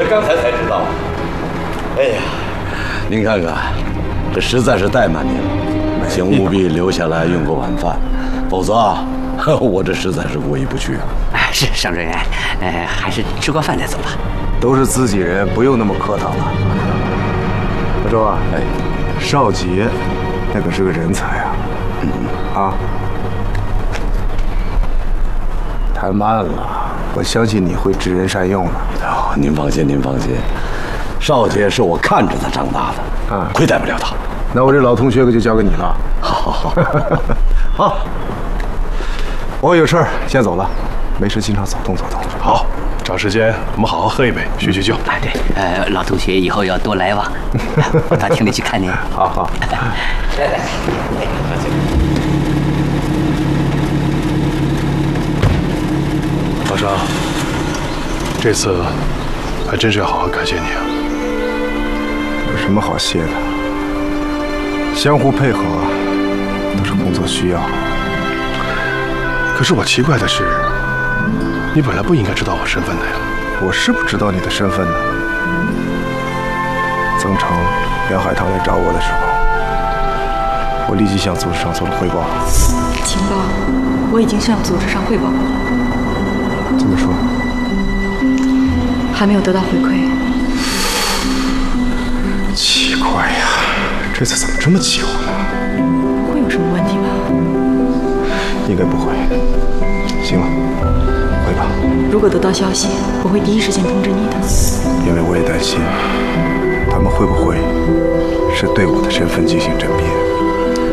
刚才才知道。哎呀，您看看，这实在是怠慢您了，请务必留下来用个晚饭，否则啊，我这实在是过意不去。 哎，是尚专员，还是吃过饭再走吧。 都是自己人，不用那么客套了。大周啊， 哎， 少杰那可是个人才啊！啊，太慢了，我相信你会知人善用的。 哦，您放心，您放心，少杰是我看着他长大的， 啊， 亏待不了他。 那我这老同学可就交给你了。 好， 好，我有事儿先走了，没事经常走动走动。 好，找时间我们好好喝一杯，叙叙旧。 哎，对，老同学以后要多来往，我到厅里去看您。 好。 来， 老张，这次还真是要好好感谢你啊！ 有什么好谢的？相互配合都是工作需要。 可是我奇怪的是，你本来不应该知道我身份的呀。 我是不知道你的身份呢。曾成、梁海棠来找我的时候，我立即向组织上做了汇报。 情报我已经向组织上汇报过了。 怎么说？ 还没有得到回馈。 奇怪呀，这次怎么这么久呢？ 会有什么问题吧？ 应该不会。行了，回吧。 如果得到消息，我会第一时间通知你的。 因为我也担心，他们会不会是对我的身份进行甄别？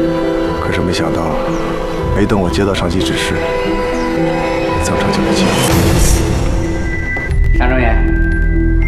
可是没想到，没等我接到上级指示，曾成就已经。